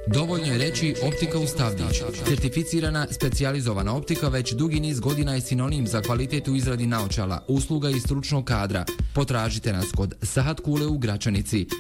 Dovoljno je reći optika u Stavdić. Certificirana, specijalizovana optika već dugi niz godina je sinonim za kvalitet u izradi naočala, usluga i stručnog kadra. Potražite nas kod Sahat Kule u Gračanici.